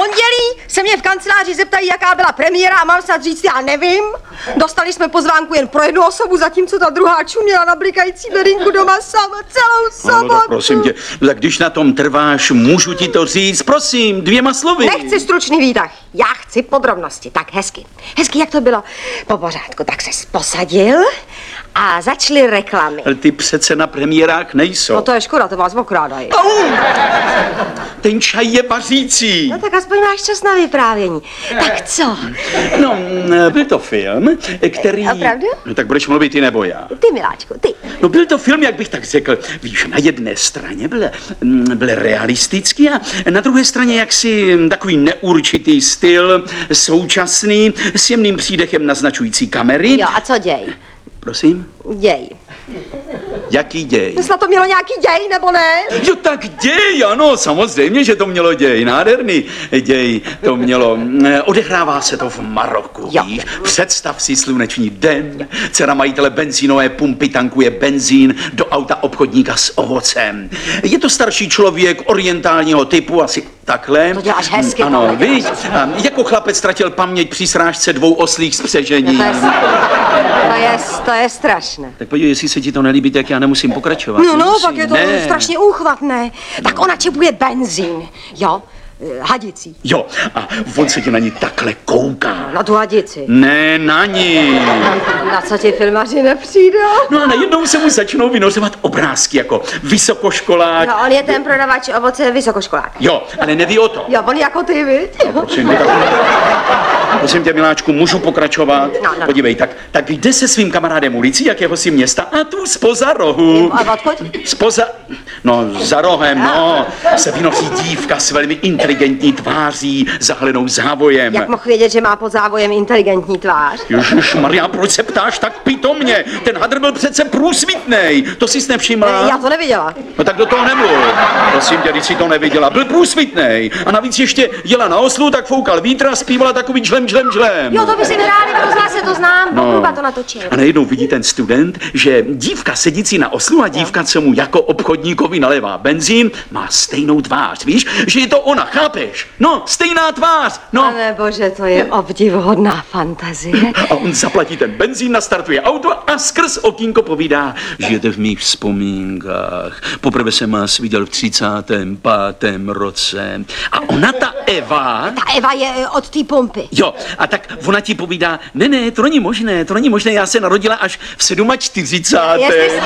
pondělí se mě v kanceláři zeptají, jaká byla premiéra a mám snad říct, já nevím. Dostali jsme pozvánku jen pro jednu osobu, zatímco ta druhá čuměla na blikající bedínku doma sama celou sobotu. No, prosím tě, tak když na tom trváš, můžu ti to říct, prosím, 2 slovy. Nechci stručný výtah, já chci podrobnosti, tak hezky. Hezky, jak to bylo? Po pořádku, tak ses posadil a začaly reklamy. Ale ty přece na premiérách nejsou. No to je škoda, to vás okrádají. Ten čaj je vařící. No tak aspoň máš čas na vyprávění. Tak co? No, byl to film, který... Opravdu? No tak budeš mluvit ty nebo já? Ty, miláčku, ty. No byl to film, jak bych tak řekl, víš, na jedné straně byl realistický a na druhé straně jaksi takový neurčitý styl, současný, s jemným přídechem naznačující kamery. Jo, a co děj? Prosím? Děj. Jaký děj? Snad to mělo nějaký děj, nebo ne? Jo, tak děj, ano, samozřejmě, že to mělo děj, nádherný děj to mělo. Odehrává se to v Maroku, jo. Víš? Představ si slunečný den, dcera majitele benzínové pumpy tankuje benzín do auta obchodníka s ovocem. Je to starší člověk orientálního typu, asi takhle. To děláš hezky. Ano, víš, jako chlapec ztratil paměť při srážce 2 oslích spřežení. To je strašné. Tak podívej, jestli se ti to nelíbí, tak já nemusím pokračovat. No, pak je to strašně úchvatné. Tak ona čepuje benzín, jo? Hadicí. Jo, a on se ti na ní takhle kouká. Na tu hadici. Ne, na ní. Na co ti filmaři nepřijde? No a najednou se mu začnou vynořovat obrázky jako vysokoškolák. No, on je ten prodavač ovoce vysokoškolák. Jo, ale neví o to. Jo, on jako ty, viď? No, prosím tě, miláčku, můžu pokračovat? No. Podívej, tak jde se svým kamarádem ulicí, jakého si města, a tu spoza rohu. A odkud? Za rohem, se vynoří dívka s velmi inteligentní tváří, zahalenou závojem. Jak mohl vědět, že má pod závojem inteligentní tvář? Ježišmarja, proč se ptáš tak pitomně? Ten hadr byl přece průsvitnej, to jsi nevšimla? Já to neviděla. No tak do toho nemluv. Prosím tě, když jsi to neviděla, byl průsvitnej. A navíc ještě jela na oslu, tak foukal vítr a zpívala takový žlem. Jo, to by si vyhráli v rozhlase, to znám, Bokuba to natočil. A najednou vidí ten student, že dívka sedící na oslu a dívka, co mu jako obchodníkovi nalévá benzín, má stejnou tvář, víš? Že je to ona, chápeš? No, stejná tvář, no. Pane bože, to je obdivuhodná fantazie. A on zaplatí ten benzín, nastartuje auto a skrz okýnko povídá, žijete v mých vzpomínkách. Poprvé jsem vás viděl v 35. roce. A ona, ta Eva... Ta Eva je od té pumpy. Jo, a tak ona ti povídá, ne, to není možné, já se narodila až v 47.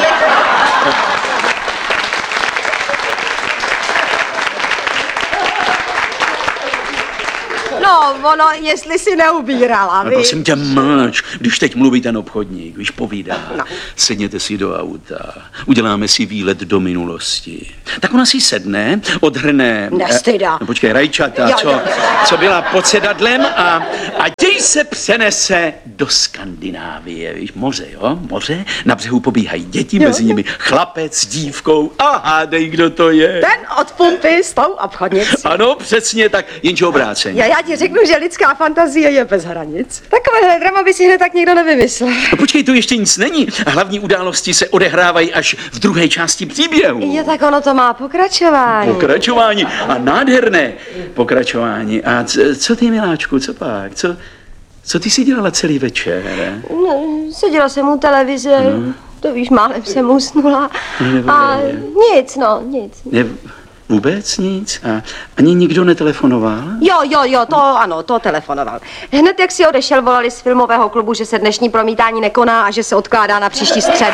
No, ono, jestli si neubírala, víš. Prosím tě, mlč, když teď mluví ten obchodník, víš, povídá, sedněte si do auta, uděláme si výlet do minulosti. Tak ona si sedne, odhrne... Nestyda. Počkej, rajčata, co byla pod sedadlem a děj se přenese do Skandinávie, víš, moře, na břehu pobíhají děti, mezi nimi chlapec s dívkou a hádej, kdo to je. Ten od pumpy s tou obchodnicí. Ano, přesně tak, jenže obráceně. Já ti řeknu, že lidská fantazie je bez hranic. Takovéhle drama by si hned tak nikdo nevymyslel. No počkej, to ještě nic není. Hlavní události se odehrávají až v druhé části příběhu. Jo, tak ono to má pokračování. Pokračování a nádherné pokračování. A co ty, miláčku, co pak? Co ty si dělala celý večer? No, seděla jsem u televize, to víš, málem jsem usnula. A nic. Vůbec nic? A ani nikdo netelefonoval? Jo, to telefonoval. Hned jak si odešel, volali z filmového klubu, že se dnešní promítání nekoná a že se odkládá na příští středu.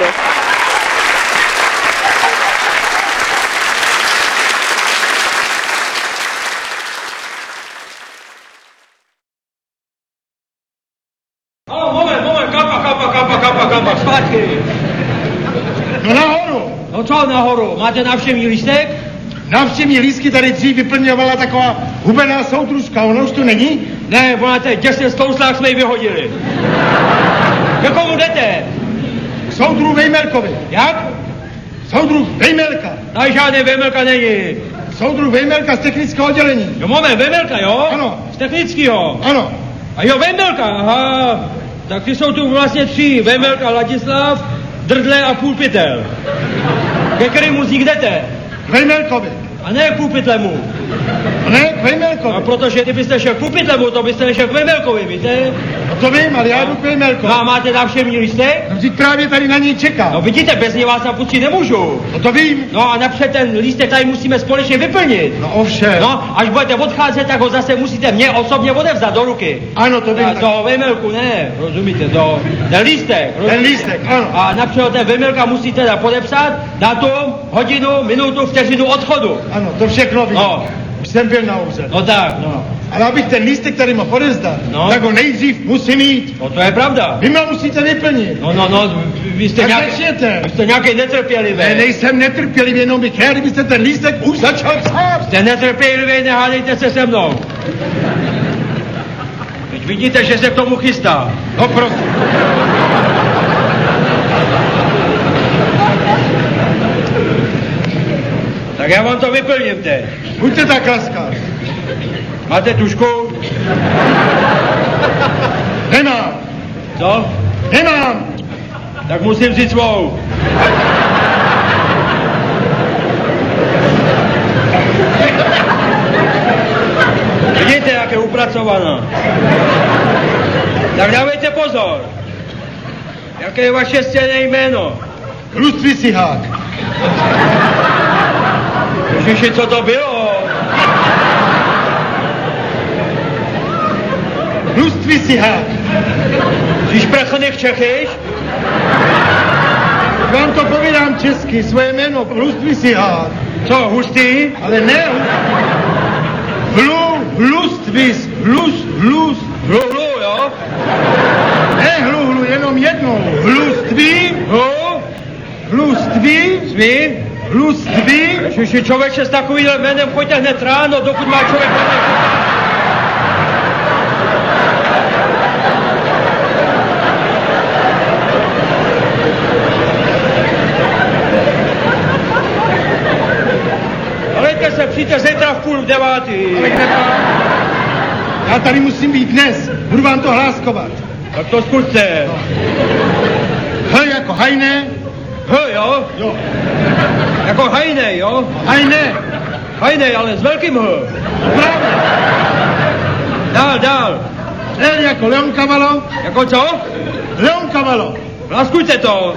Moment, kapa, zpátky. No nahoru. No co nahoru, máte návštěvní lístek? Návštěvní lístky tady dřív vyplňovala taková hubená soudružka, ona už tu není? Ne, ona teď těsně stouslák jsme ji vyhodili. Ke komu jdete? K soudru Vejmelkovi. Jak? Soudru Vejmelka. Tady žádný Vejmelka není. Soudru Vejmelka z technického oddělení. Jo, moment, Vejmelka, jo? Ano. Z technického? Ano. A jo, Vejmelka, aha. Tak ty jsou tu vlastně 3. Vejmelka, Ladislav, Drdle a Půlpitel. Ke kterému z nich jdete? Vejmelkovi. A ne k Pupytlemu. Ne, k Vejmelkovi. No, protože kdybyste šel k Pupytlemu, to byste nešel k Vejmelkovi, víte? No to vím, ale já jdu k Vejmelkovi. No a máte návštěvní lístek? No vždyť právě tady na něj čeká. No vidíte, bez něj vás napustit nemůžu. No to vím. No a napřed ten lístek tady musíme společně vyplnit. No ovšem. No, až budete odcházet, tak ho zase musíte mě osobně odevzdat do ruky. Ano, to vím. Do Vejmelku, ne, rozumíte, ten lístek. Ten lístek, ano. A napřed ten Vejmelka musíte teda podepsat, datum, hodinu, minutu, vteřinu odchodu. Ano, to všechno vím. No. Už jsem byl na úřadu. No tak, no. Ale abych ten lístek tady mohl odevzdat, No. tak ho nejdřív musím mít. No to je pravda. Vy mě musíte vyplnit. No, vy jste Tak nějaký... začněte. Vy jste nějaký netrpělivý. Ne, nejsem netrpělivý, jenom bych chtěl, kdybyste ten lístek už začal psát. Jste netrpělivý, nehádejte se se mnou. Teď vidíte, že se k tomu chystá. No prosím. Tak já vám to vyplním teď. Buďte tak laskav. Máte tušku? Nemám. Co? Nemám. Tak musím vzít svou. Vidíte, jak je upracovaná. Tak dávejte pozor. Jaké je vaše stěné jméno? Lustvý Sihák. Ježiši, co to bylo? Lustvý Sihák. Jsi prchaných Čechyš? Vám to povídám česky, svoje jméno, Lustvý Sihák. Co, hustý? Ale ne. Hlustvis. Hlu, jo? Ne hlu, jenom jednou. Hluství. Svý? Hluství. Ježiši, člověče s takovým jménem choďte hned ráno, dokud má člověk Alejte se, přijďte zítra v 8:30. Ale kde to? Já tady musím být dnes. Budu vám to hláskovat. Tak to zkuste. H jako hajne. Jo? Jo. Jako hajnej, jo? Hajne. Hajnej, ale s velkým H. Právě. Dál. L jako Leonkavalo. Jako co? Leonkavalo. Láskujte to.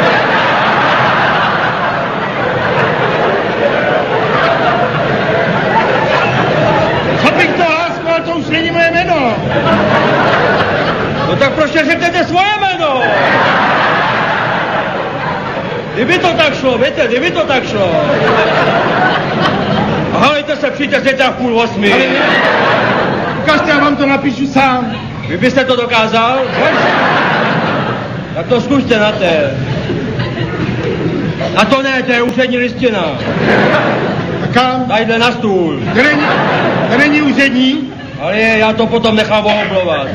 Co bych to hláskoval, to už není moje jméno. No tak proč neřeknete svoje jméno? Kdyby to tak šlo, víte, kdyby to tak šlo. Halejte se, přijďte zítra v 7:30. Ale ukažte, já vám to napíšu sám. Vy byste to dokázal? Tak to zkuste na té. A to ne, to je úřední listina. A kam? Tadyhle na stůl. To není úřední. Ale já to potom nechám ohoblovat.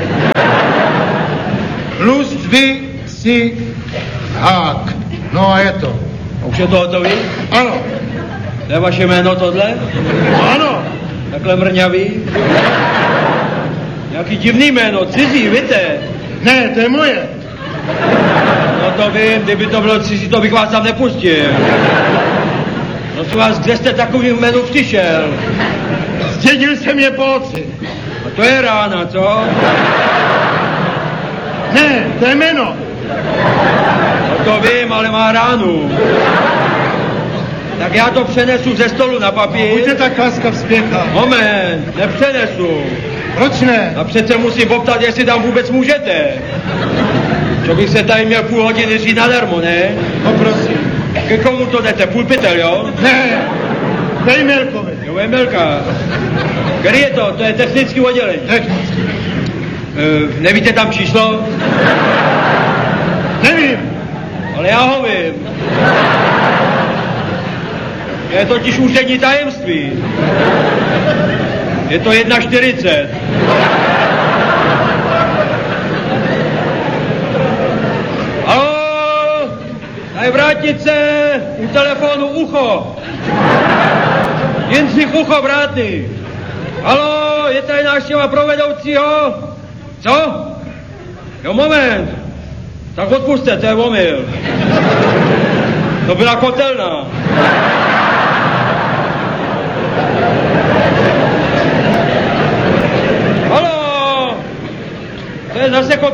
Lustvý Sihák. No a je to. Už je to hotový? Ano. To je vaše jméno tohle? Ano. Takhle mrňavý? Nějaký divný jméno, cizí, víte? Ne, to je moje. No to vím, kdyby to bylo cizí, to bych vás tam nepustil. Prosím vás, kde jste takovým jménem přišel? Zdědil jsem je po otci. A to je rána, co? Ne, to je jméno. No to vím, ale má ránu. Tak já to přenesu ze stolu na papír. Buďte tak laskav, spěchá. Moment, nepřenesu. Proč ne? A přece musím poptat, jestli tam vůbec můžete. Čo bych se tady měl půl hodiny říct nadarmo, ne? No prosím. Ke komu to jdete? Půl pytel, jo? Ne, Vejmelkovi. Jo, Vejmelka. Který je to? To je technický oddělení. Technicky. Nevíte tam číslo? Nevím. Ale já ho vím. Je totiž úřední tajemství. Je to 1:40. Haló? Tady vrátnice, u telefonu ucho. Jindřich Ucho, vrátný. Haló, je tady návštěva pro vedoucího? Co? Jo, moment. Tak odpuste, to je omyl. To byla kotelna.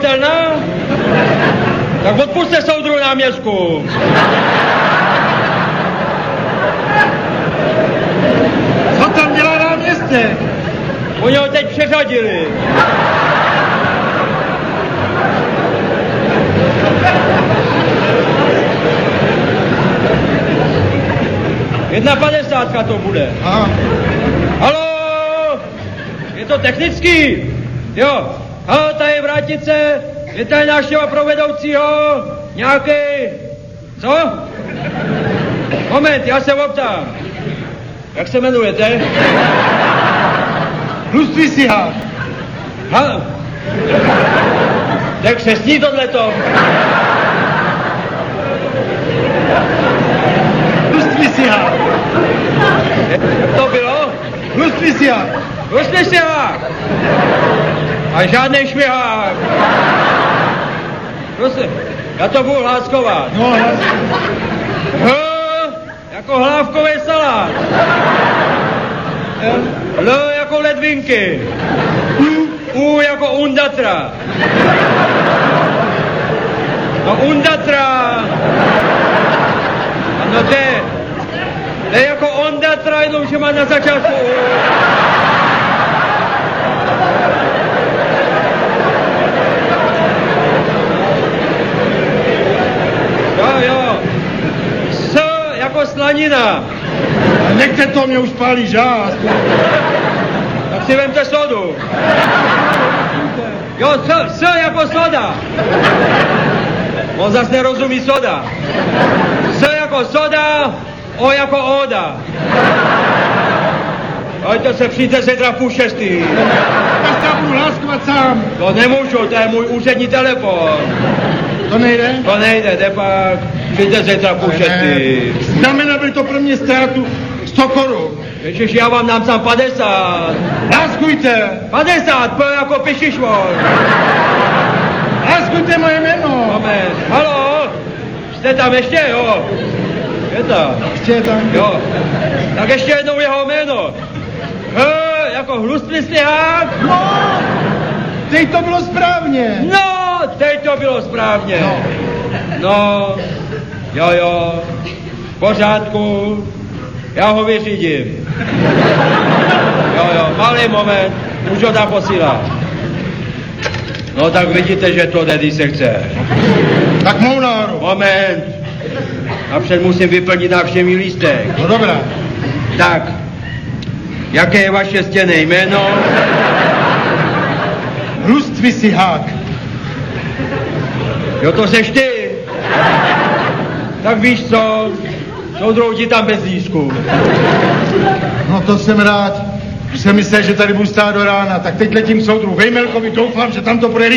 Kotelna? Tak odpuste soudru náměstku. Co tam dělá náměstek? Oni ho teď přeřadili. Jedna 50 to bude. Aha. Haló? Je to technický? Jo. Haló, tady je Vrátice. Je tady návštěva pro vedoucího. Nějaký... Co? Moment, já se optám. Jak se jmenujete? Hluství si hák. Ha? Tak křesní tohleto. Hluství si hák. Jak to bylo? Hluství si hák. Rusli si hák. A žádnej švihák. Rusli. Já to budu hláskovat. No, H jako hlávkový salát. L jako ledvinky. U jako undatra. No undatra. No to je jako ondatra, jenom že má na začátku U. Jo. S jako slanina. nechte to, mě už pálí žáz. Tak si vemte sodu. Jo, s jako soda. On zas nerozumí soda. S jako soda, O jako oda. Hojďte se, přijďte zítra v 5:30. Tak já budu hláskovat sám. To nemůžu, to je můj úřední telefon. To nejde? To nejde, jde pak. Přijďte zítra v 5:30. Znamená by to pro mě ztrátu 100 korun. Ježiš, já vám dám sám 50. Hláskujte. 50, P jako pišišvor. Hláskujte moje jméno. Moment, haló? Jste tam ještě, jo? Je tam. Ještě je tam. Jo. Tak ještě jednou jeho jméno. Jako hlustný sněhák. No, teď to bylo správně. No, teď to bylo správně. No, jo, v pořádku. Já ho vyřídím. Jo, malý moment, už ho tam posílám. No tak vidíte, že to jde, když se chce. Tak mou náru. Moment. Napřed musím vyplnit návštěvní lístek. No dobrá. Tak, jaké je vaše stěnné jméno? Hluství si hák. Jo, to seš ty. Tak víš co, soudruhu ti tam bez lístku. No to jsem rád. Už jsem myslel, že tady budu stát do rána. Tak teď letím soudru Vejmelkovi, doufám, že tam to bude